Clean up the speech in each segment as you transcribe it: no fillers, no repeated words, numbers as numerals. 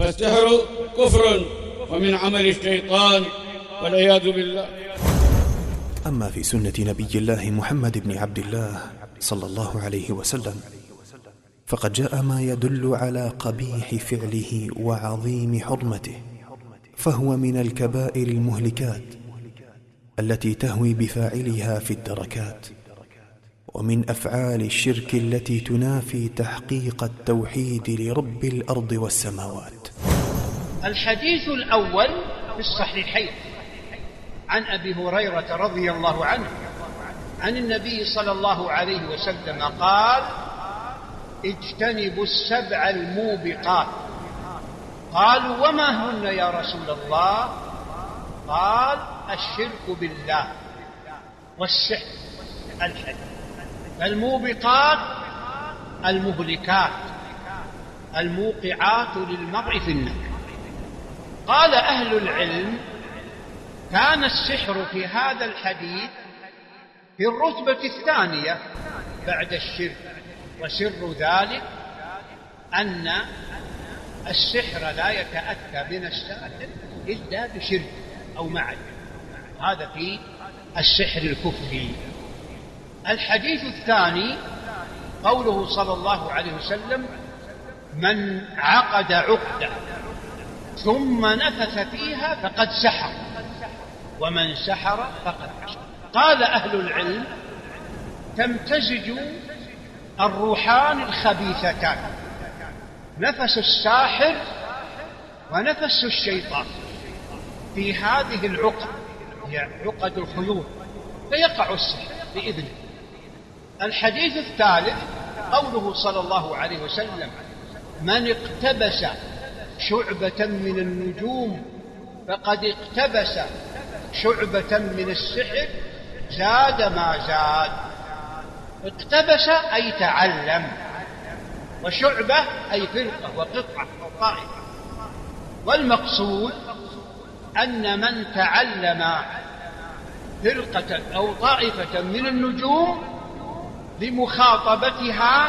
فالسحر كفر ومن عمل الشيطان والعياذ بالله. أما في سنة نبي الله محمد بن عبد الله صلى الله عليه وسلم فقد جاء ما يدل على قبيح فعله وعظيم حرمته، فهو من الكبائر المهلكات التي تهوي بفاعلها في الدركات، ومن أفعال الشرك التي تنافي تحقيق التوحيد لرب الأرض والسماوات. الحديث الأول في الصحيحين عن أبي هريرة رضي الله عنه عن النبي صلى الله عليه وسلم قال: اجتنبوا السبع الموبقات. قالوا: وما هن يا رسول الله؟ قال: الشرك بالله والسحر الحديث. الموبقات المهلكات الموقعات للمرء في النار. قال أهل العلم: كان السحر في هذا الحديث في الرتبة الثانية بعد الشرك، وسر ذلك أن السحر لا يتأتى من الساحر إلا بشرك أو معه، هذا في السحر الكفري. الحديث الثاني قوله صلى الله عليه وسلم: من عقد عقدة ثم نفث فيها فقد سحر، ومن سحر فقد عشر. قال أهل العلم: تمتزج الروحان الخبيثتان، نفس الساحر ونفس الشيطان، في هذه العقد، هي عقد الخيول، فيقع السحر بإذنه. الحديث الثالث قوله صلى الله عليه وسلم: من اقتبس شعبة من النجوم فقد اقتبس شعبة من السحر زاد ما زاد. اقتبس أي تعلم، وشعبة أي فرقة وقطعة أو طائفة. والمقصود أن من تعلم فرقة أو طائفة من النجوم لمخاطبتها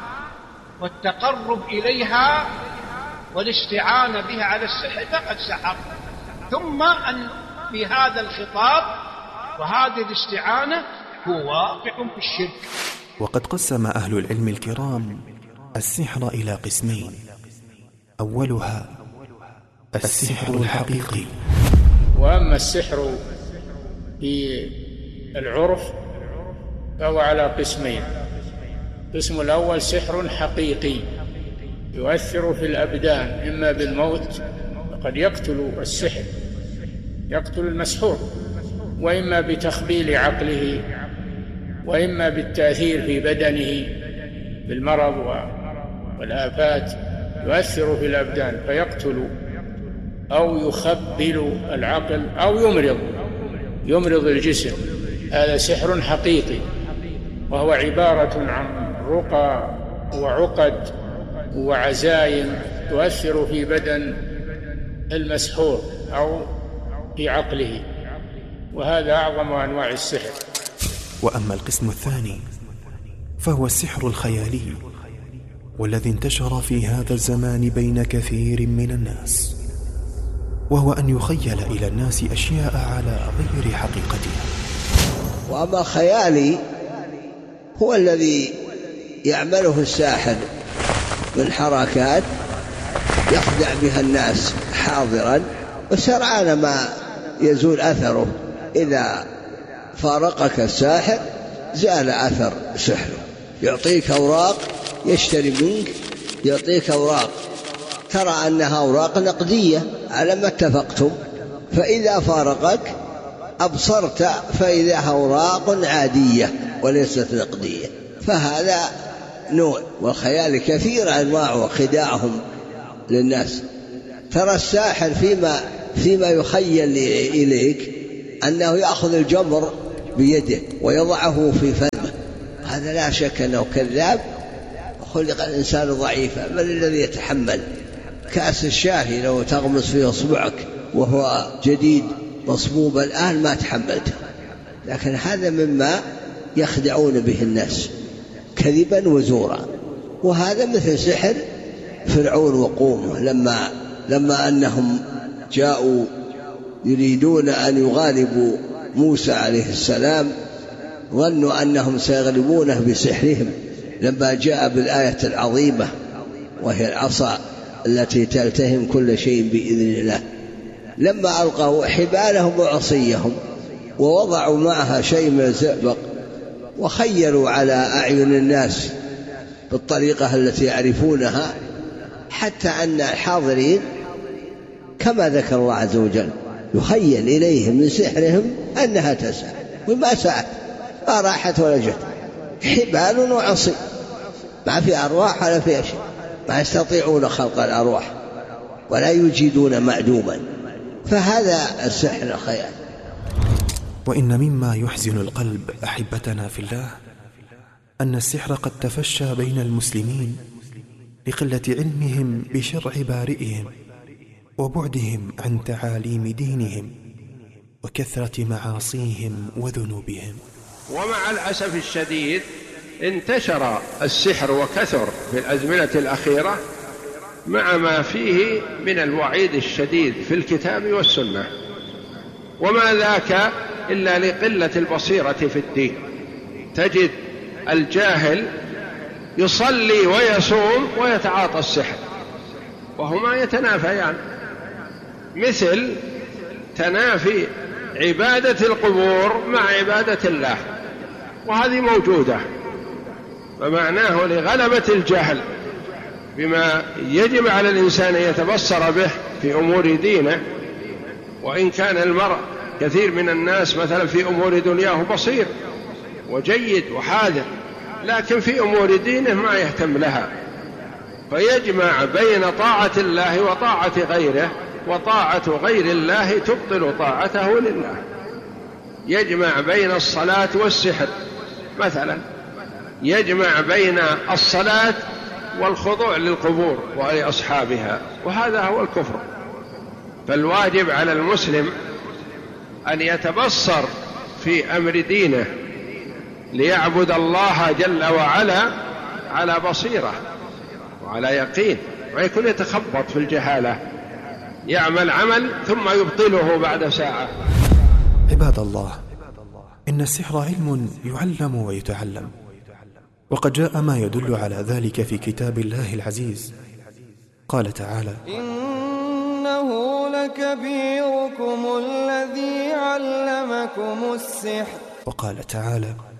والتقرب إليها والاستعانة بها على السحر فقد سحر. ثم أن في هذا الخطاب وهذه الاستعانة هو واقع في الشرك. وقد قسم أهل العلم الكرام السحر إلى قسمين: أولها السحر الحقيقي. وأما السحر في العرف فهو على قسمين: القسم الأول سحر حقيقي يؤثر في الأبدان، إما بالموت، قد يقتل السحر يقتل المسحور، وإما بتخبيل عقله، وإما بالتأثير في بدنه بالمرض والآفات، يؤثر في الأبدان فيقتل أو يخبل العقل أو يمرض الجسم. هذا سحر حقيقي، وهو عبارة عن رقى وعقد وعزائم تؤثر في بدن المسحور أو في عقله، وهذا أعظم أنواع السحر. وأما القسم الثاني فهو السحر الخيالي، والذي انتشر في هذا الزمان بين كثير من الناس، وهو أن يخيل إلى الناس أشياء على غير حقيقتها. وأما خيالي هو الذي يعمله الساحر من حركات يخدع بها الناس حاضرا، وسرعان ما يزول أثره. إذا فارقك الساحر زال أثر سحره. يعطيك أوراق، يشتري منك، يعطيك أوراق ترى أنها أوراق نقدية على ما اتفقتم، فإذا فارقك أبصرت فإذا أوراق عادية وليست نقدية. فهذا نوع. والخيال كثير أنواعه وخداعهم للناس. ترى الساحر فيما يخيل إليك أنه يأخذ الجمر بيده ويضعه في فمه، هذا لا شك أنه كذاب. خلق الإنسان ضعيفا، من الذي يتحمل كأس الشاهي لو تغمس فيه أصبعك وهو جديد مصبوب الآن ما تحملته؟ لكن هذا مما يخدعون به الناس كذبا وزورا. وهذا مثل سحر فرعون وقومه لما أنهم جاءوا يريدون أن يغالبوا موسى عليه السلام ظنوا أنهم سيغلبونه بسحرهم، لما جاء بالآية العظيمة وهي العصا التي تلتهم كل شيء بإذن الله، لما ألقوا حبالهم وعصيهم ووضعوا معها شيء من الزئبق وخيلوا على أعين الناس بالطريقة التي يعرفونها، حتى أن الحاضرين كما ذكر الله عز وجل يخيل إليهم من سحرهم أنها تسعى، وما سعت، ما راحت ولا جت، حبال وعصي، ما في أرواح ولا في شيء، ما يستطيعون خلق الأرواح ولا يجيدون معدوما، فهذا السحر خيال. وإن مما يحزن القلب أحبتنا في الله أن السحر قد تفشى بين المسلمين لقلة علمهم بشرع بارئهم وبعدهم عن تعاليم دينهم وكثرة معاصيهم وذنوبهم. ومع الأسف الشديد انتشر السحر وكثر في الأزمنة الأخيرة مع ما فيه من الوعيد الشديد في الكتاب والسنة، وما ذاك إلا لقلة البصيرة في الدين. تجد الجاهل يصلي ويصوم ويتعاطى السحر وهما يتنافيان، مثل تنافي عبادة القبور مع عبادة الله، وهذه موجودة. فمعناه لغلبة الجهل بما يجب على الإنسان أن يتبصر به في أمور دينه، وإن كان المرء كثير من الناس مثلا في أمور دنياه بصير وجيد وحاذر، لكن في أمور دينه ما يهتم لها، فيجمع بين طاعة الله وطاعة غيره، وطاعة غير الله تبطل طاعته لله. يجمع بين الصلاة والسحر مثلا، يجمع بين الصلاة والخضوع للقبور ولأصحابها، وهذا هو الكفر. فالواجب على المسلم أن يتبصر في أمر دينه ليعبد الله جل وعلا على بصيرة وعلى يقين، ويكون يتخبط في الجهالة، يعمل عمل ثم يبطله بعد ساعة. عباد الله، إن السحر علم يعلم ويتعلم، وقد جاء ما يدل على ذلك في كتاب الله العزيز. قال تعالى: إنه لكبيركم الذي علمكم السحر. وقال تعالى: